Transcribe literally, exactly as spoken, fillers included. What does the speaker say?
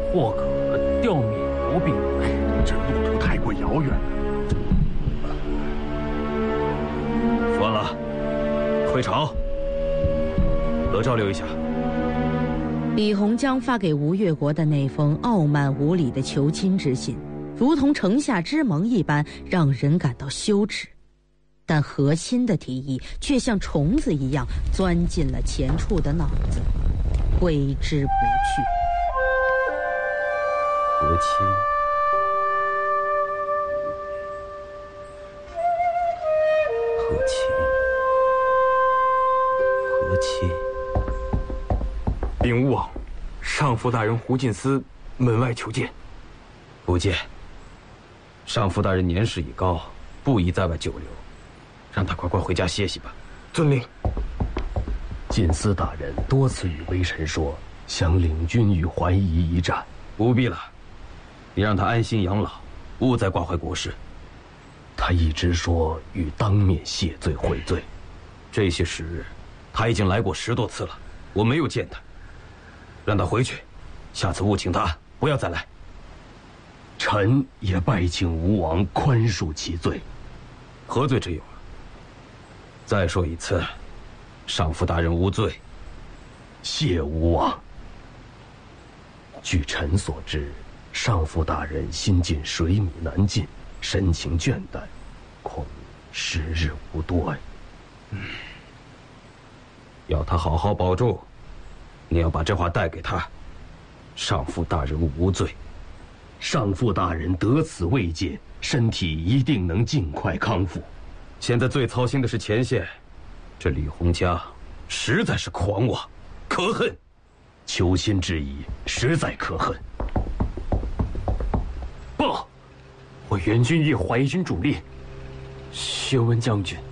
或可吊弭伏兵。 这路途太过遥远了。 服完了，回朝。得照留一下。 李鸿章发给吴越国的那封傲慢无礼的求亲之信，如同城下之盟一般，让人感到羞耻。但核心的提议却像虫子一样钻进了钱处的脑子，挥之不去。 和亲，和亲，和亲。 禀吴王，上父大人胡进思门外求见。 不见。上父大人年事已高，不宜在外久留，让他快快回家歇息吧。 遵命。 进思大人多次与微臣说，想领军与淮夷一战。 不必了，你让他安心养老，勿再挂怀国事。 他一直说欲当面谢罪悔罪。 这些时日，他已经来过十多次了，我没有见他。让他回去，下次务请他不要再来。 臣也拜请吴王宽恕其罪。 何罪之有啊？再说一次，上父大人无罪。 谢吴王。据臣所知，上父大人心境水米难进，神情倦怠，恐时日无多呀。 嗯，要他好好保重。你要把这话带给他，上父大人无罪。 上父大人得此慰藉，身体一定能尽快康复。 现在最操心的是前线，这李鸿章实在是狂妄可恨。 求亲之意实在可恨。 报，我援军与淮军主力，询问将军，